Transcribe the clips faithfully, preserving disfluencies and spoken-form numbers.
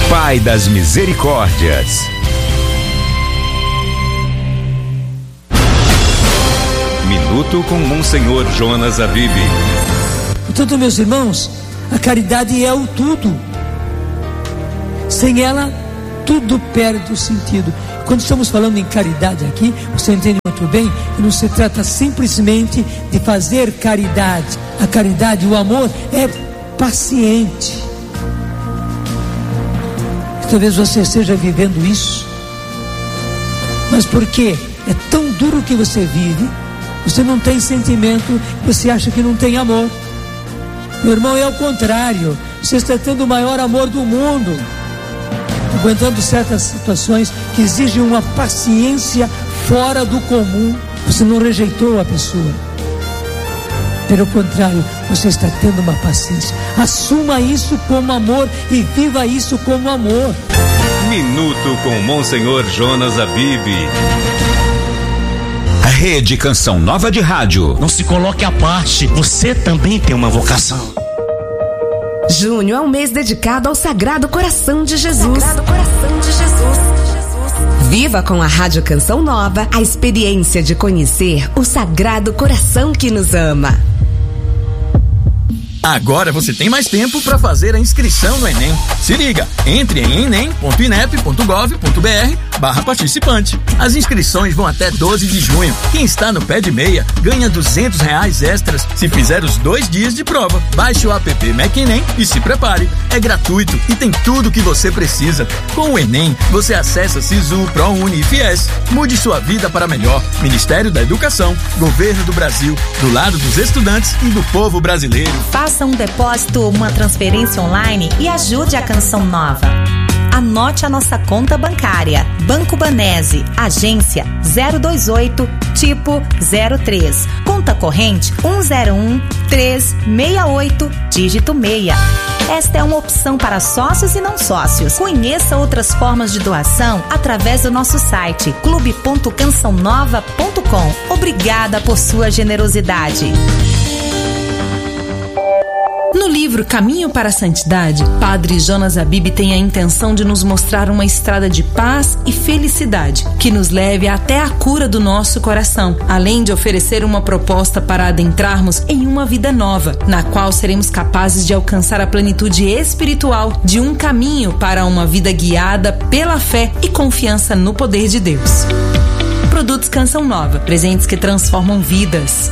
Pai das Misericórdias. Minuto com Monsenhor Jonas Abib. Portanto, meus irmãos, a caridade é o tudo. Sem ela, tudo perde o sentido. Quando estamos falando em caridade aqui, você entende muito bem que não se trata simplesmente de fazer caridade. A caridade, o amor, é paciente. Talvez você esteja vivendo isso, mas porque é tão duro que você vive, você não tem sentimento, você acha que não tem amor. Meu irmão, é ao contrário, você está tendo o maior amor do mundo, aguentando certas situações que exigem uma paciência fora do comum. Você não rejeitou a pessoa, pelo contrário, você está tendo uma paciência. Assuma isso como amor e viva isso como amor. Minuto com Monsenhor Jonas Abib. A Rede Canção Nova de Rádio. Não se coloque à parte, você também tem uma vocação. Junho é um mês dedicado ao Sagrado Coração de Jesus. Sagrado Coração de Jesus. Viva com a Rádio Canção Nova a experiência de conhecer o Sagrado Coração que nos ama. Agora você tem mais tempo para fazer a inscrição no Enem. Se liga, entre em enem ponto inep ponto gov ponto br barra participante. As inscrições vão até doze de junho. Quem está no pé de meia ganha duzentos reais extras se fizer os dois dias de prova. Baixe o app MacEnem e se prepare. É gratuito e tem tudo o que você precisa. Com o Enem, você acessa Sisu, ProUni e Fies. Mude sua vida para melhor. Ministério da Educação, Governo do Brasil, do lado dos estudantes e do povo brasileiro. Faça um depósito, uma transferência online e ajude a Canção Nova. Anote a nossa conta bancária. Banco Banese, agência zero dois oito, tipo zero três. Conta corrente um zero um, três seis oito, dígito seis. Esta é uma opção para sócios e não sócios. Conheça outras formas de doação através do nosso site clube ponto canção nova ponto com. Obrigada por sua generosidade. No livro Caminho para a Santidade, Padre Jonas Abib tem a intenção de nos mostrar uma estrada de paz e felicidade, que nos leve até a cura do nosso coração, além de oferecer uma proposta para adentrarmos em uma vida nova, na qual seremos capazes de alcançar a plenitude espiritual de um caminho para uma vida guiada pela fé e confiança no poder de Deus. Produtos Canção Nova, presentes que transformam vidas.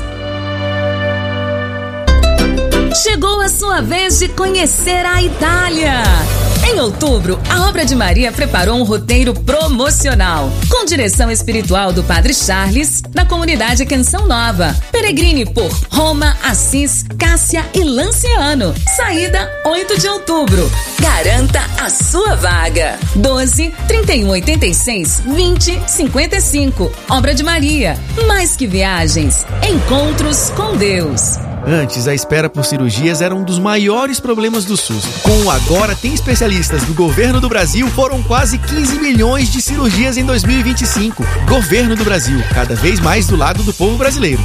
Chegou a sua vez de conhecer a Itália. Em outubro, a Obra de Maria preparou um roteiro promocional, com direção espiritual do Padre Charles, na comunidade Canção Nova. Peregrine por Roma, Assis, Cássia e Lanciano. Saída oito de outubro. Garanta a sua vaga. doze, trinta e um, oitenta e seis, vinte, cinquenta e cinco. Obra de Maria. Mais que viagens, encontros com Deus. Antes, a espera por cirurgias era um dos maiores problemas do SUS. Com o Agora Tem Especialistas do Governo do Brasil, foram quase quinze milhões de cirurgias em dois mil e vinte e cinco. Governo do Brasil, cada vez mais do lado do povo brasileiro.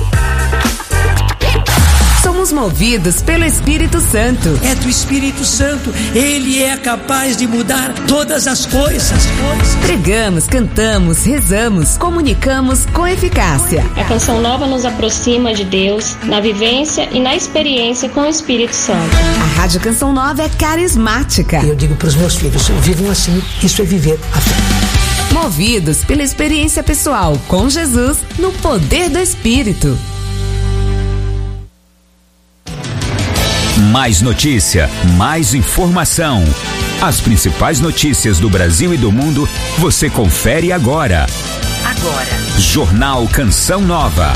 Somos movidos pelo Espírito Santo. É do Espírito Santo, ele é capaz de mudar todas as coisas. Pregamos, cantamos, rezamos, comunicamos com eficácia. A Canção Nova nos aproxima de Deus na vivência e na experiência com o Espírito Santo. A Rádio Canção Nova é carismática. Eu digo para os meus filhos, vivam assim, isso é viver a fé. Movidos pela experiência pessoal com Jesus no poder do Espírito. Mais notícia, mais informação. As principais notícias do Brasil e do mundo, você confere agora. Agora. Jornal Canção Nova.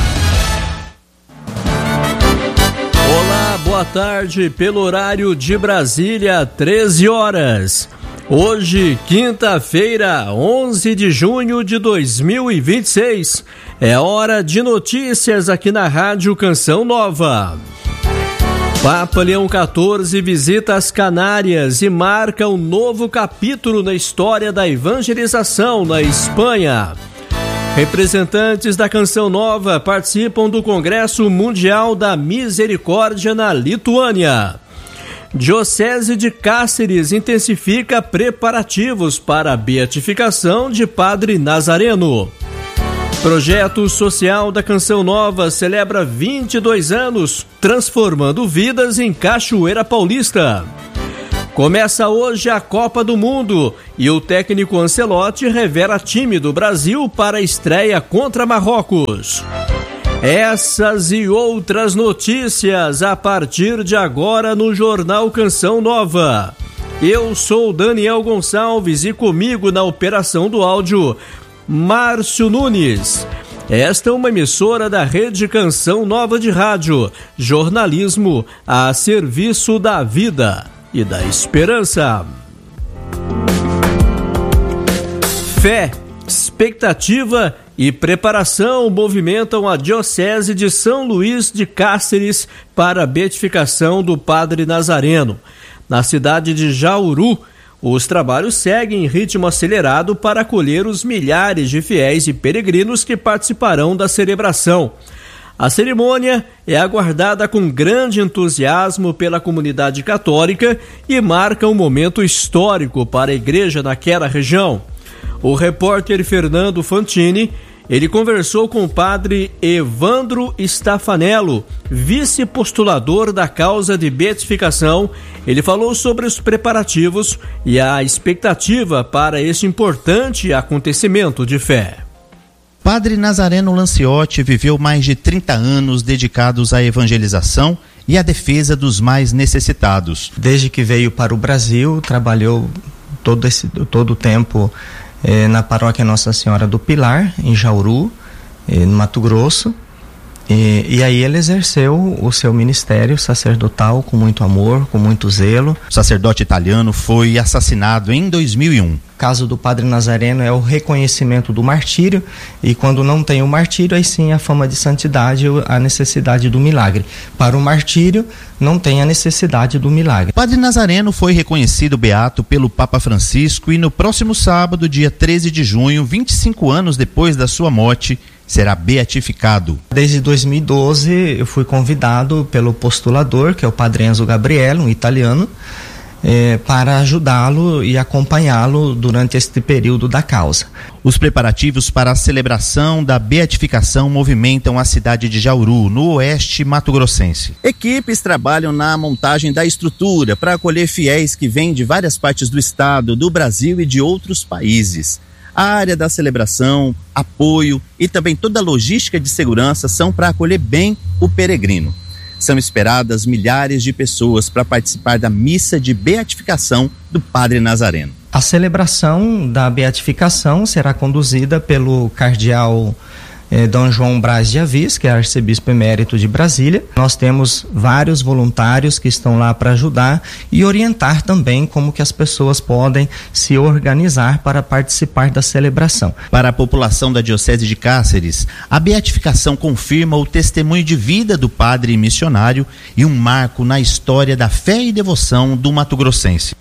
Olá, boa tarde, pelo horário de Brasília, treze horas. Hoje, quinta-feira, onze de junho de dois mil e vinte e seis. É hora de notícias aqui na Rádio Canção Nova. Papa Leão quatorze visita as Canárias e marca um novo capítulo na história da evangelização na Espanha. Representantes da Canção Nova participam do Congresso Mundial da Misericórdia na Lituânia. Diocese de Cáceres intensifica preparativos para a beatificação de Padre Nazareno. Projeto Social da Canção Nova celebra vinte e dois anos, transformando vidas em Cachoeira Paulista. Começa hoje a Copa do Mundo e o técnico Ancelotti revela time do Brasil para a estreia contra Marrocos. Essas e outras notícias a partir de agora no Jornal Canção Nova. Eu sou Daniel Gonçalves e comigo na operação do áudio, Márcio Nunes. Esta é uma emissora da Rede Canção Nova de Rádio, jornalismo a serviço da vida e da esperança. Fé, expectativa e preparação movimentam a Diocese de São Luís de Cáceres para a beatificação do Padre Nazareno. Na cidade de Jauru, os trabalhos seguem em ritmo acelerado para acolher os milhares de fiéis e peregrinos que participarão da celebração. A cerimônia é aguardada com grande entusiasmo pela comunidade católica e marca um momento histórico para a igreja naquela região. O repórter Fernando Fantini, ele conversou com o padre Evandro Stafanello, vice-postulador da causa de beatificação. Ele falou sobre os preparativos e a expectativa para este importante acontecimento de fé. Padre Nazareno Lanciotti viveu mais de trinta anos dedicados à evangelização e à defesa dos mais necessitados. Desde que veio para o Brasil, trabalhou todo esse todo o tempo eh, na paróquia Nossa Senhora do Pilar, em Jauru, eh, no Mato Grosso. E, e aí ele exerceu o seu ministério sacerdotal com muito amor, com muito zelo. O sacerdote italiano foi assassinado em dois mil e um. O caso do Padre Nazareno é o reconhecimento do martírio, e quando não tem o martírio, aí sim a fama de santidade, a necessidade do milagre. Para o martírio, não tem a necessidade do milagre. Padre Nazareno foi reconhecido beato pelo Papa Francisco e no próximo sábado, dia treze de junho, vinte e cinco anos depois da sua morte, será beatificado. Desde dois mil e doze eu fui convidado pelo postulador, que é o Padre Enzo Gabriele, um italiano, eh, para ajudá-lo e acompanhá-lo durante este período da causa. Os preparativos para a celebração da beatificação movimentam a cidade de Jauru, no oeste mato-grossense. Equipes trabalham na montagem da estrutura para acolher fiéis que vêm de várias partes do estado, do Brasil e de outros países. A área da celebração, apoio e também toda a logística de segurança são para acolher bem o peregrino. São esperadas milhares de pessoas para participar da missa de beatificação do Padre Nazareno. A celebração da beatificação será conduzida pelo cardeal eh, Dom João Braz de Avis, que é arcebispo emérito de Brasília. Nós temos vários voluntários que estão lá para ajudar e orientar também como que as pessoas podem se organizar para participar da celebração. Para a população da Diocese de Cáceres, a beatificação confirma o testemunho de vida do padre missionário e um marco na história da fé e devoção do mato-grossense.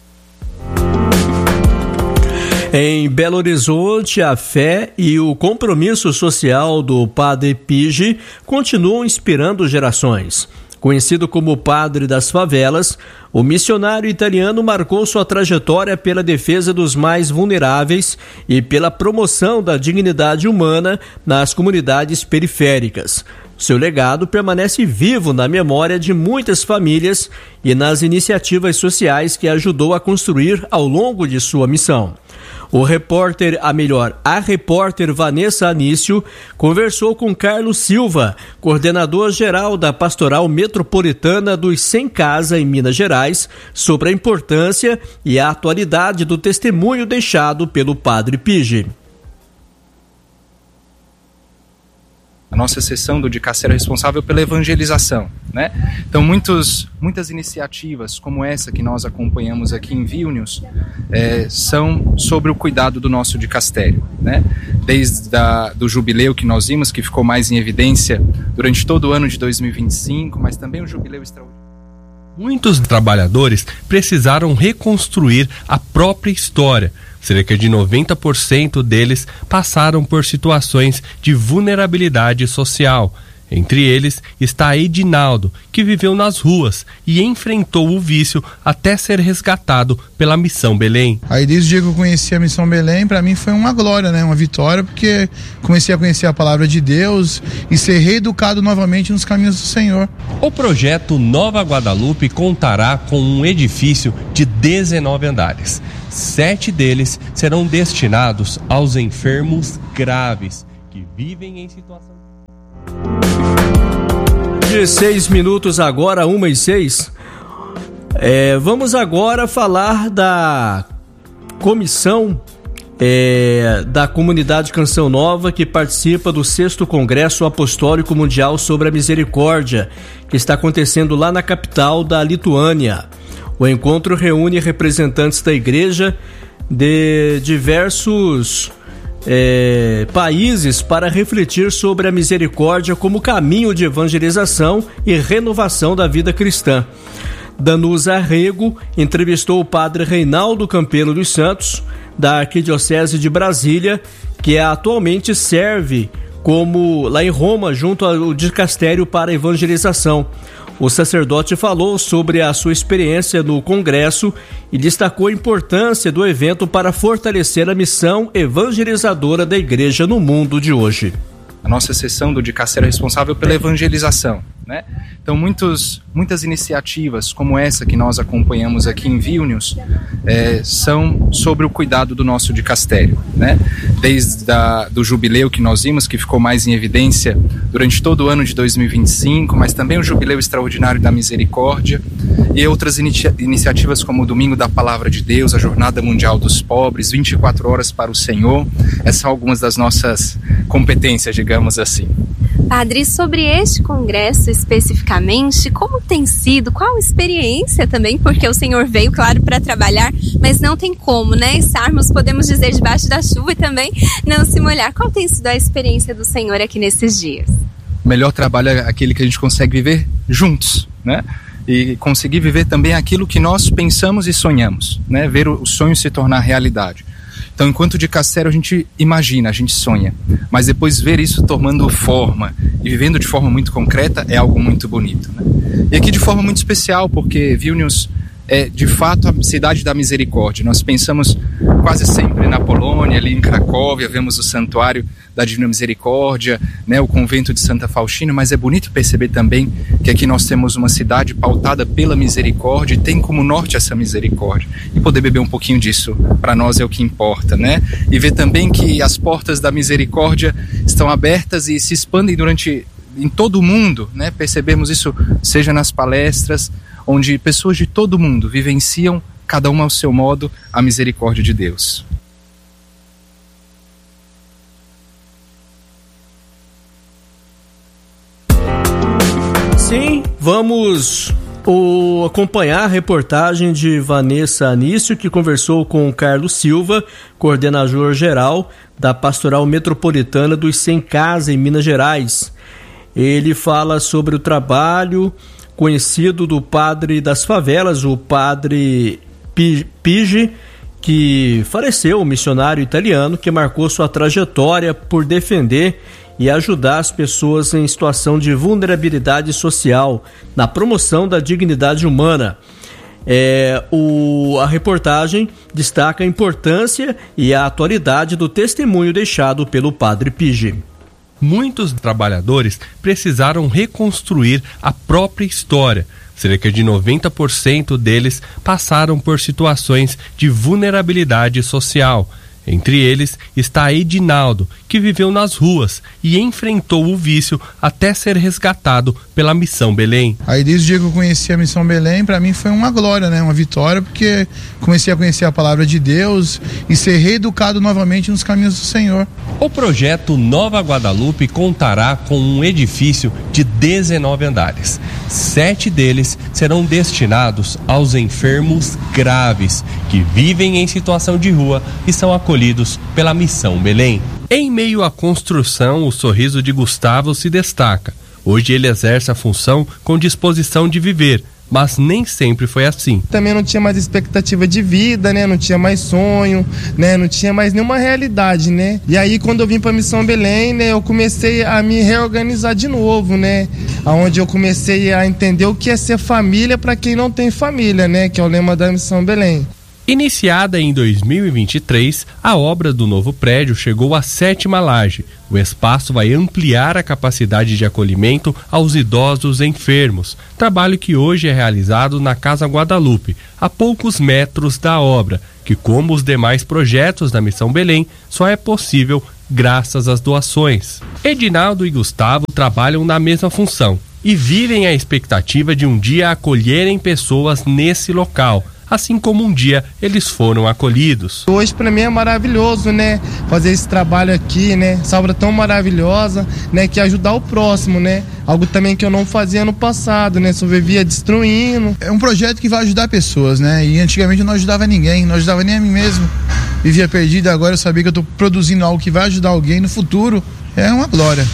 Em Belo Horizonte, a fé e o compromisso social do Padre Pigi continuam inspirando gerações. Conhecido como Padre das Favelas, o missionário italiano marcou sua trajetória pela defesa dos mais vulneráveis e pela promoção da dignidade humana nas comunidades periféricas. Seu legado permanece vivo na memória de muitas famílias e nas iniciativas sociais que ajudou a construir ao longo de sua missão. O repórter, a melhor, a repórter Vanessa Anício conversou com Carlos Silva, coordenador-geral da Pastoral Metropolitana dos Sem Casa em Minas Gerais, sobre a importância e a atualidade do testemunho deixado pelo Padre Pigi. A nossa seção do Dicasterio é responsável pela evangelização, né? Então, muitos, muitas iniciativas como essa que nós acompanhamos aqui em Vilnius é, são sobre o cuidado do nosso Dicastério, né? Desde a, do jubileu que nós vimos, que ficou mais em evidência durante todo o ano de dois mil e vinte e cinco, mas também o jubileu extraordinário. Muitos trabalhadores precisaram reconstruir a própria história. Cerca de noventa por cento deles passaram por situações de vulnerabilidade social. Entre eles está Edinaldo, que viveu nas ruas e enfrentou o vício até ser resgatado pela Missão Belém. Aí desde o dia que eu conheci a Missão Belém, para mim foi uma glória, né? Uma vitória, porque comecei a conhecer a palavra de Deus e ser reeducado novamente nos caminhos do Senhor. O projeto Nova Guadalupe contará com um edifício de dezenove andares. Sete deles serão destinados aos enfermos graves que vivem em situação de seis minutos agora, uma e seis. É, vamos agora falar da comissão é, da Comunidade Canção Nova, que participa do sexto Congresso Apostólico Mundial sobre a Misericórdia, que está acontecendo lá na capital da Lituânia. O encontro reúne representantes da igreja de diversos É, países para refletir sobre a misericórdia como caminho de evangelização e renovação da vida cristã. Danusa Arrego entrevistou o padre Reinaldo Campelo dos Santos, da Arquidiocese de Brasília, que atualmente serve como lá em Roma junto ao Dicastério para a Evangelização. O sacerdote falou sobre a sua experiência no Congresso e destacou a importância do evento para fortalecer a missão evangelizadora da Igreja no mundo de hoje. A nossa seção do Dicastério é responsável pela evangelização, né? Então muitos, muitas iniciativas como essa que nós acompanhamos aqui em Vilnius é, são sobre o cuidado do nosso dicastério, né? Desde a, do jubileu que nós vimos, que ficou mais em evidência durante todo o ano de dois mil e vinte e cinco, mas também o jubileu extraordinário da misericórdia e outras inicia, iniciativas como o Domingo da Palavra de Deus, a Jornada Mundial dos Pobres, vinte e quatro horas para o Senhor. Essas são algumas das nossas competências, digamos assim. Padre, sobre este congresso especificamente, como tem sido, qual a experiência também, porque o Senhor veio, claro, para trabalhar, mas não tem como, né, estarmos, podemos dizer, debaixo da chuva e também não se molhar. Qual tem sido a experiência do Senhor aqui nesses dias? O melhor trabalho é aquele que a gente consegue viver juntos, né? E conseguir viver também aquilo que nós pensamos e sonhamos, né? Ver o sonho se tornar realidade. Então, enquanto dicastério a gente imagina, a gente sonha, mas depois ver isso tomando forma e vivendo de forma muito concreta é algo muito bonito, né? E aqui de forma muito especial, porque Vilnius é de fato a cidade da misericórdia. Nós pensamos quase sempre na Polônia, ali em Cracóvia, vemos o santuário da Divina Misericórdia, né, o convento de Santa Faustina, mas é bonito perceber também que aqui nós temos uma cidade pautada pela misericórdia e tem como norte essa misericórdia. E poder beber um pouquinho disso, para nós é o que importa, né? E ver também que as portas da misericórdia estão abertas e se expandem durante, em todo o mundo, né? Percebemos isso, seja nas palestras, onde pessoas de todo o mundo vivenciam, cada uma ao seu modo, a misericórdia de Deus. Sim, vamos o, acompanhar a reportagem de Vanessa Anício, que conversou com Carlos Silva, coordenador geral da Pastoral Metropolitana dos Sem Casa em Minas Gerais. Ele fala sobre o trabalho conhecido do padre das favelas, o padre Pigi, que faleceu, um missionário italiano que marcou sua trajetória por defender e ajudar as pessoas em situação de vulnerabilidade social na promoção da dignidade humana. É, o, a reportagem destaca a importância e a atualidade do testemunho deixado pelo padre Pigi. Muitos trabalhadores precisaram reconstruir a própria história. Cerca de noventa por cento deles passaram por situações de vulnerabilidade social. Entre eles está Edinaldo, que viveu nas ruas e enfrentou o vício até ser resgatado pela Missão Belém. Aí desde o dia que eu conheci a Missão Belém, para mim foi uma glória, né? Uma vitória, porque comecei a conhecer a palavra de Deus e ser reeducado novamente nos caminhos do Senhor. O projeto Nova Guadalupe contará com um edifício de dezenove andares. Sete deles serão destinados aos enfermos graves que vivem em situação de rua e são acolhidos pela Missão Belém. Em meio à construção, o sorriso de Gustavo se destaca. Hoje ele exerce a função com disposição de viver, mas nem sempre foi assim. Também não tinha mais expectativa de vida, né? Não tinha mais sonho, né? Não tinha mais nenhuma realidade, né? E aí quando eu vim para Missão Belém, né, eu comecei a me reorganizar de novo, né? Aonde eu comecei a entender o que é ser família para quem não tem família, né? Que é o lema da Missão Belém. Iniciada em dois mil e vinte e três, a obra do novo prédio chegou à sétima laje. O espaço vai ampliar a capacidade de acolhimento aos idosos enfermos, trabalho que hoje é realizado na Casa Guadalupe, a poucos metros da obra, que, como os demais projetos da Missão Belém, só é possível graças às doações. Edinaldo e Gustavo trabalham na mesma função e vivem a expectativa de um dia acolherem pessoas nesse local, assim como um dia eles foram acolhidos. Hoje para mim é maravilhoso, né, fazer esse trabalho aqui, né, essa obra tão maravilhosa, né, que é ajudar o próximo, né, algo também que eu não fazia no passado, né, só vivia destruindo. É um projeto que vai ajudar pessoas, né, e antigamente eu não ajudava ninguém, não ajudava nem a mim mesmo, vivia perdido, agora eu sabia que eu tô produzindo algo que vai ajudar alguém no futuro, é uma glória.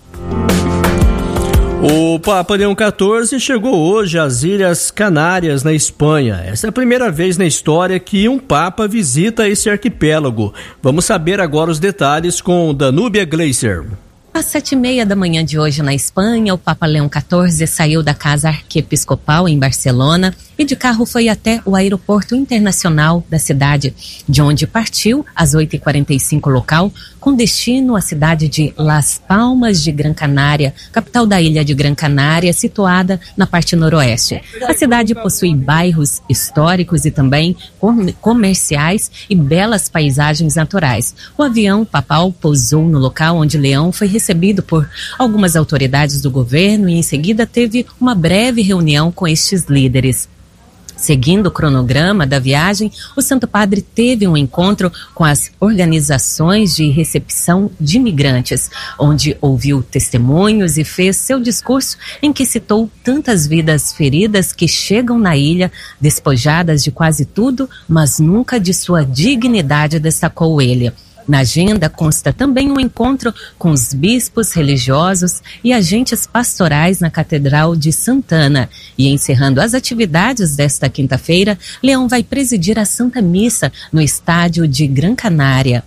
O Papa Leão quatorze chegou hoje às Ilhas Canárias, na Espanha. Essa é a primeira vez na história que um Papa visita esse arquipélago. Vamos saber agora os detalhes com Danúbia Gleiser. Às sete e meia da manhã de hoje na Espanha, o Papa Leão quatorze saiu da Casa Arquiepiscopal em Barcelona e de carro foi até o aeroporto internacional da cidade, de onde partiu às oito e quarenta e cinco local, com destino à cidade de Las Palmas de Gran Canária, capital da ilha de Gran Canária, situada na parte noroeste. A cidade possui bairros históricos e também comerciais e belas paisagens naturais. O avião papal pousou no local onde Leão foi recebido por algumas autoridades do governo e em seguida teve uma breve reunião com estes líderes. Seguindo o cronograma da viagem, o Santo Padre teve um encontro com as organizações de recepção de imigrantes, onde ouviu testemunhos e fez seu discurso em que citou tantas vidas feridas que chegam na ilha, despojadas de quase tudo, mas nunca de sua dignidade, destacou ele. Na agenda consta também um encontro com os bispos religiosos e agentes pastorais na Catedral de Santana. E encerrando as atividades desta quinta-feira, Leão vai presidir a Santa Missa no estádio de Gran Canária.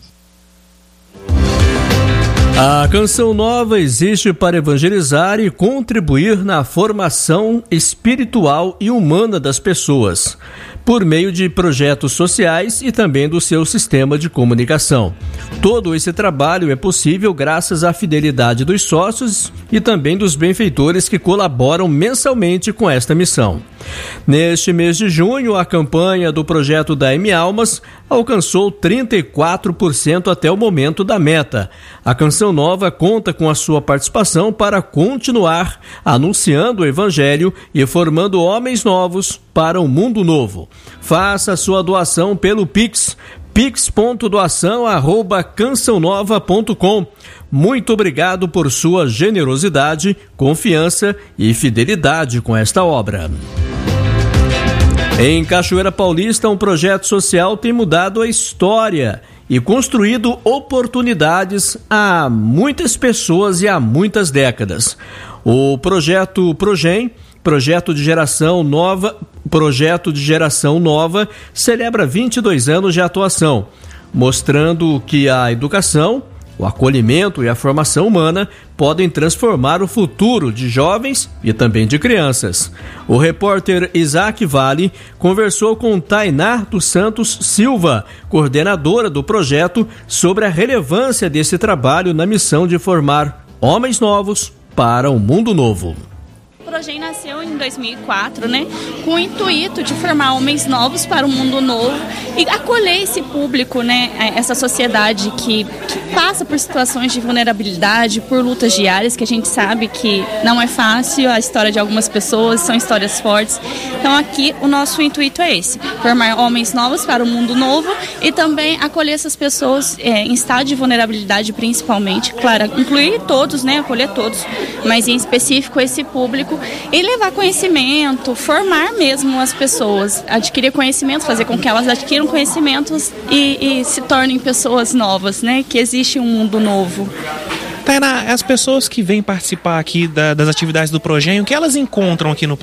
A Canção Nova existe para evangelizar e contribuir na formação espiritual e humana das pessoas, por meio de projetos sociais e também do seu sistema de comunicação. Todo esse trabalho é possível graças à fidelidade dos sócios e também dos benfeitores que colaboram mensalmente com esta missão. Neste mês de junho, a campanha do projeto da M Almas alcançou trinta e quatro por cento até o momento da meta. A Canção Nova conta com a sua participação para continuar anunciando o Evangelho e formando homens novos para um mundo novo. Faça a sua doação pelo Pix, pix ponto doação arroba canção nova ponto com. Muito obrigado por sua generosidade, confiança e fidelidade com esta obra. Em Cachoeira Paulista, um projeto social tem mudado a história e construído oportunidades a muitas pessoas e há muitas décadas. O projeto Progem, Projeto de Geração Nova, Projeto de Geração Nova, celebra vinte e dois anos de atuação, mostrando que a educação, o acolhimento e a formação humana podem transformar o futuro de jovens e também de crianças. O repórter Isaac Vale conversou com Tainá dos Santos Silva, coordenadora do projeto, sobre a relevância desse trabalho na missão de formar homens novos para um mundo novo. O Progem nasceu em dois mil e quatro, né, com o intuito de formar homens novos para um mundo novo e acolher esse público, né, essa sociedade que, que passa por situações de vulnerabilidade, por lutas diárias, que a gente sabe que não é fácil, a história de algumas pessoas são histórias fortes. Então aqui o nosso intuito é esse, formar homens novos para um mundo novo e também acolher essas pessoas é, em estado de vulnerabilidade principalmente, claro, incluir todos, né, acolher todos, mas em específico esse público e levar conhecimento, formar mesmo as pessoas, adquirir conhecimento, fazer com que elas adquiram conhecimentos e, e se tornem pessoas novas, né? Que existe um mundo novo. Tainá, as pessoas que vêm participar aqui da, das atividades do Progem, o que elas encontram aqui no prédio?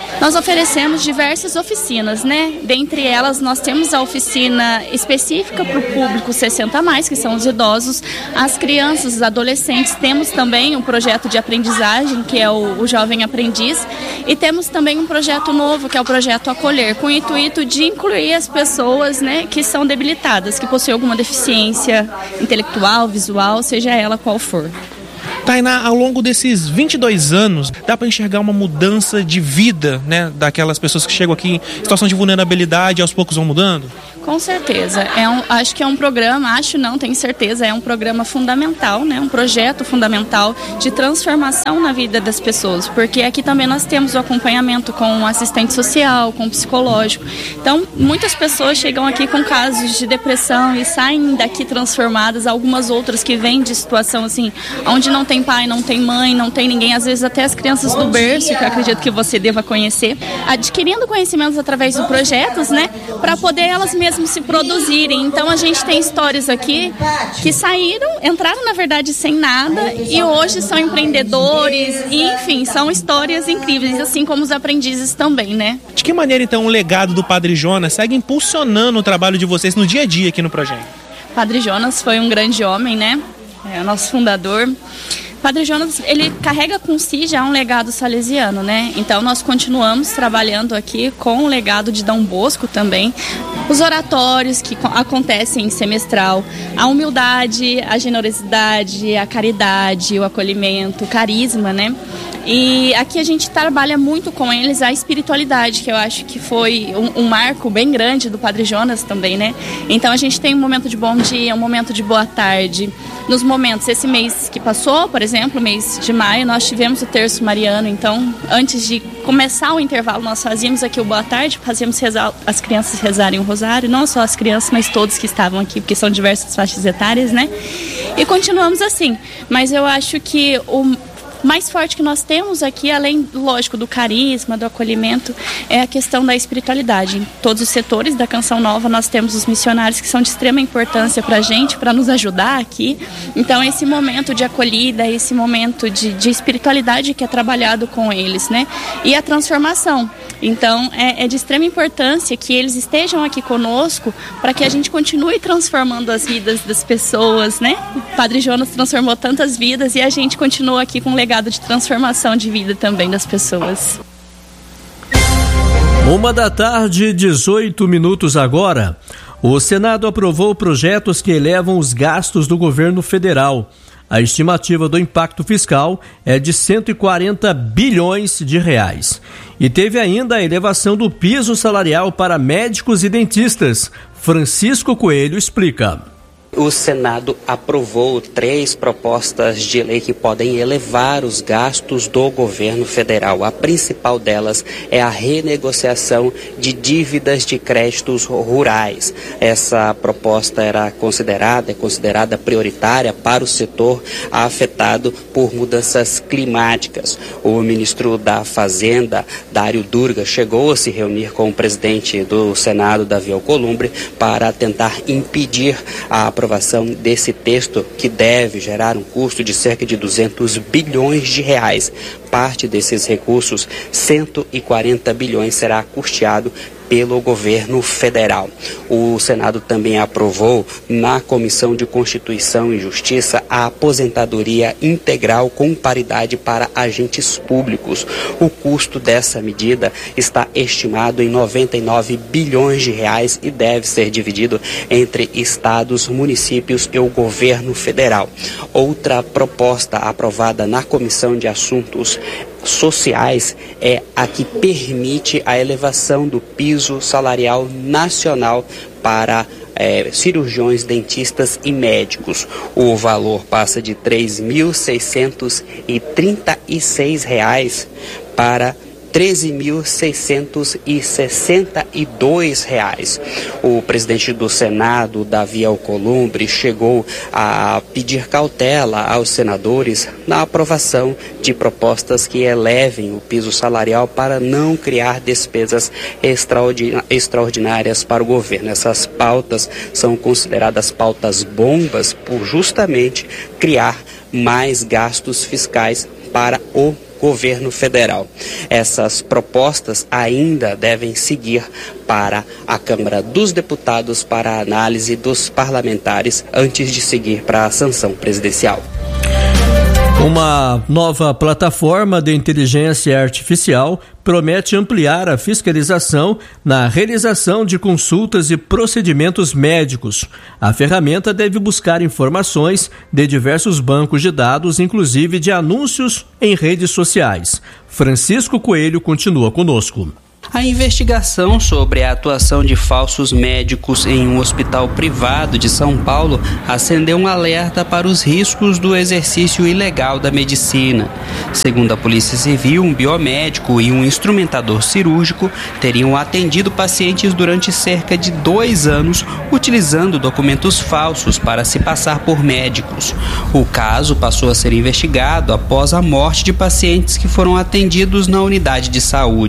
Nós oferecemos diversas oficinas, né? Dentre elas, nós temos a oficina específica para o público sessenta a mais, que são os idosos, as crianças, os adolescentes. Temos também um projeto de aprendizagem, que é o, o Jovem Aprendiz, e temos também um projeto novo, que é o projeto Acolher, com o intuito de incluir as pessoas, né, que são debilitadas, que possuem alguma deficiência intelectual, visual, seja ela qual for. Tainá, ao longo desses vinte e dois anos, dá para enxergar uma mudança de vida, né, daquelas pessoas que chegam aqui em situação de vulnerabilidade e aos poucos vão mudando? Com certeza. É um, acho que é um programa, acho não, tenho certeza, é um programa fundamental, né, um projeto fundamental de transformação na vida das pessoas, porque aqui também nós temos o acompanhamento com o assistente social, com o psicológico. Então, muitas pessoas chegam aqui com casos de depressão e saem daqui transformadas, algumas outras que vêm de situação assim, onde não tem pai, não tem mãe, não tem ninguém, às vezes até as crianças do berço, que eu acredito que você deva conhecer, adquirindo conhecimentos através de projetos, né, para poder elas mesmas se produzirem. Então a gente tem histórias aqui que saíram, entraram na verdade sem nada e hoje são empreendedores e, enfim, são histórias incríveis, assim como os aprendizes também, né? De que maneira então o legado do Padre Jonas segue impulsionando o trabalho de vocês no dia a dia aqui no projeto? Padre Jonas foi um grande homem, né? É o nosso fundador. Padre Jonas, ele carrega com si já um legado salesiano, né? Então nós continuamos trabalhando aqui com o legado de Dom Bosco também. Os oratórios que acontecem semestral, a humildade, a generosidade, a caridade, o acolhimento, o carisma, né? E aqui a gente trabalha muito com eles a espiritualidade, que eu acho que foi um, um marco bem grande do Padre Jonas também, né? Então a gente tem um momento de bom dia, um momento de boa tarde. Nos momentos, esse mês que passou, por exemplo, mês de maio, nós tivemos o terço mariano. Então, antes de começar o intervalo, nós fazíamos aqui o boa tarde, fazíamos rezar, as crianças rezarem o rosário, não só as crianças, mas todos que estavam aqui, porque são diversas faixas etárias, né? E continuamos assim. Mas eu acho que o mais forte que nós temos aqui, além, lógico, do carisma, do acolhimento, é a questão da espiritualidade. Em todos os setores da Canção Nova, nós temos os missionários que são de extrema importância para a gente, para nos ajudar aqui. Então, esse momento de acolhida, esse momento de, de espiritualidade que é trabalhado com eles, né? E a transformação. Então, é, é de extrema importância que eles estejam aqui conosco para que a gente continue transformando as vidas das pessoas, né? O Padre Jonas transformou tantas vidas e a gente continua aqui com um legado de transformação de vida também das pessoas. Uma da tarde, dezoito minutos agora. O Senado aprovou projetos que elevam os gastos do governo federal. A estimativa do impacto fiscal é de cento e quarenta bilhões de reais. E teve ainda a elevação do piso salarial para médicos e dentistas. Francisco Coelho explica. O Senado aprovou três propostas de lei que podem elevar os gastos do governo federal. A principal delas é a renegociação de dívidas de créditos rurais. Essa proposta era considerada, é considerada prioritária para o setor afetado por mudanças climáticas. O ministro da Fazenda, Dário Durga, chegou a se reunir com o presidente do Senado, Davi Alcolumbre, para tentar impedir a aprovação desse texto que deve gerar um custo de cerca de duzentos bilhões de reais. Parte desses recursos, cento e quarenta bilhões, será custeado pelo governo federal. O Senado também aprovou na Comissão de Constituição e Justiça a aposentadoria integral com paridade para agentes públicos. O custo dessa medida está estimado em noventa e nove bilhões de reais e deve ser dividido entre estados, municípios e o governo federal. Outra proposta aprovada na Comissão de Assuntos Sociais é a que permite a elevação do piso salarial nacional para é, cirurgiões, dentistas e médicos. O valor passa de três mil seiscentos e trinta e seis reais para treze mil seiscentos e sessenta e dois reais. O presidente do Senado, Davi Alcolumbre, chegou a pedir cautela aos senadores na aprovação de propostas que elevem o piso salarial para não criar despesas extraordinárias para o governo. Essas pautas são consideradas pautas bombas por justamente criar mais gastos fiscais para o governo federal. Essas propostas ainda devem seguir para a Câmara dos Deputados para a análise dos parlamentares antes de seguir para a sanção presidencial. Uma nova plataforma de inteligência artificial promete ampliar a fiscalização na realização de consultas e procedimentos médicos. A ferramenta deve buscar informações de diversos bancos de dados, inclusive de anúncios em redes sociais. Francisco Coelho continua conosco. A investigação sobre a atuação de falsos médicos em um hospital privado de São Paulo acendeu um alerta para os riscos do exercício ilegal da medicina. Segundo a Polícia Civil, um biomédico e um instrumentador cirúrgico teriam atendido pacientes durante cerca de dois anos, utilizando documentos falsos para se passar por médicos. O caso passou a ser investigado após a morte de pacientes que foram atendidos na unidade de saúde.